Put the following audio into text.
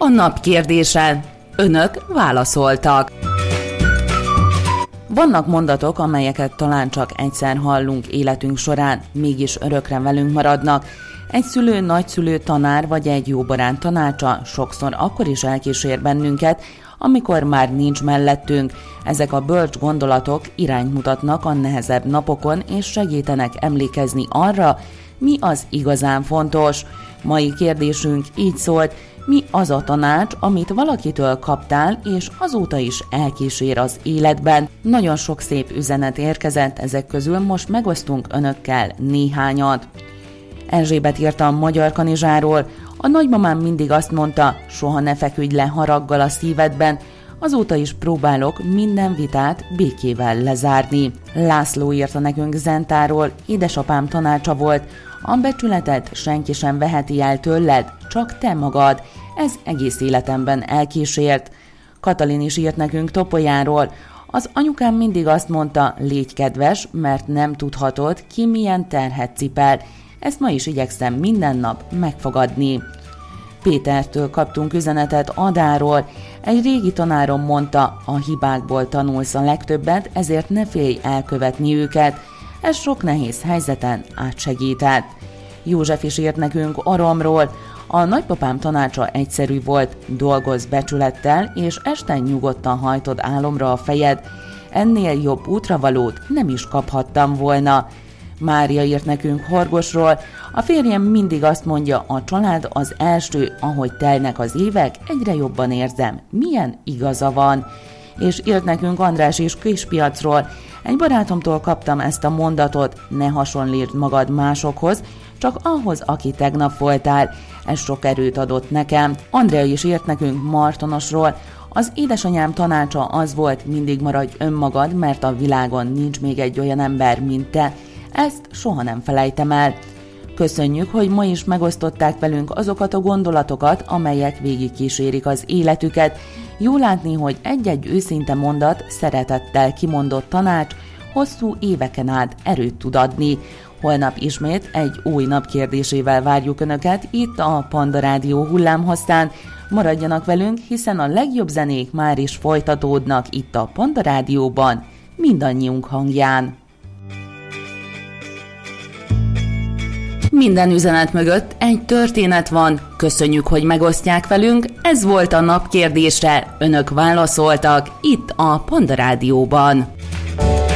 a nap kérdése. Önök válaszoltak. Vannak mondatok, amelyeket talán csak egyszer hallunk életünk során, mégis örökre velünk maradnak. Egy szülő, nagyszülő, tanár vagy egy jó barát tanácsa sokszor akkor is elkísér bennünket, amikor már nincs mellettünk. Ezek a bölcs gondolatok irányt mutatnak a nehezebb napokon, és segítenek emlékezni arra, mi az igazán fontos. Mai kérdésünk így szólt: mi az a tanács, amit valakitől kaptál, és azóta is elkísér az életben? Nagyon sok szép üzenet érkezett, ezek közül most megosztunk önökkel néhányat. Erzsébet írta a Magyar Kanizsáról: a nagymamám mindig azt mondta, soha ne feküdj le haraggal a szívedben, azóta is próbálok minden vitát békével lezárni. László írta nekünk Zentáról: édesapám tanácsa volt, a becsületet senki sem veheti el tőled, csak te magad. Ez egész életemben elkísért. Katalin is írt nekünk Topolyáról: az anyukám mindig azt mondta, légy kedves, mert nem tudhatod, ki milyen terhet cipel. Ezt ma is igyekszem minden nap megfogadni. Pétertől kaptunk üzenetet Adáról: egy régi tanárom mondta, a hibákból tanulsz a legtöbbet, ezért ne félj elkövetni őket. Ez sok nehéz helyzeten átsegített. József is írt nekünk Aromról: a nagypapám tanácsa egyszerű volt, dolgozz becsülettel, és este nyugodtan hajtod álomra a fejed. Ennél jobb útravalót nem is kaphattam volna. Mária írt nekünk Horgosról: a férjem mindig azt mondja, a család az első, ahogy telnek az évek, egyre jobban érzem, milyen igaza van. És írt nekünk András is Kispiacról: egy barátomtól kaptam ezt a mondatot, ne hasonlítsd magad másokhoz, csak ahhoz, aki tegnap voltál. Ez sok erőt adott nekem. Andrea is írt nekünk Martonosról: az édesanyám tanácsa az volt, mindig maradj önmagad, mert a világon nincs még egy olyan ember, mint te. Ezt soha nem felejtem el. Köszönjük, hogy ma is megosztották velünk azokat a gondolatokat, amelyek végigkísérik az életüket. Jó látni, hogy egy-egy őszinte mondat, szeretettel kimondott tanács hosszú éveken át erőt tud adni. Holnap ismét egy új nap kérdésével várjuk Önöket itt a Panda Rádió hullámhosszán. Maradjanak velünk, hiszen a legjobb zenék már is folytatódnak itt a Panda Rádióban, mindannyiunk hangján. Minden üzenet mögött egy történet van. Köszönjük, hogy megosztják velünk. Ez volt a nap kérdése. Önök válaszoltak itt a Panda Rádióban.